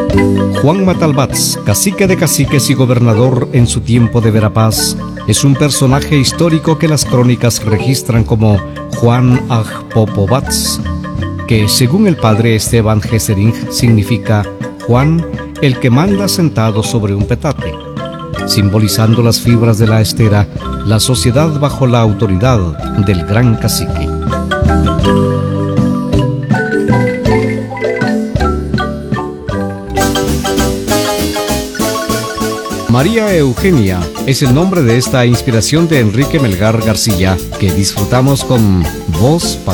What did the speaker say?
Juan Matalbats, cacique de caciques y gobernador en su tiempo de Verapaz, es un personaje histórico que las crónicas registran como Juan Agpopovats, que según el padre Esteban Gesering significa Juan el que manda sentado sobre un petate, simbolizando las fibras de la estera, la sociedad bajo la autoridad del gran cacique. María Eugenia es el nombre de esta inspiración de Enrique Melgar García, que disfrutamos con voz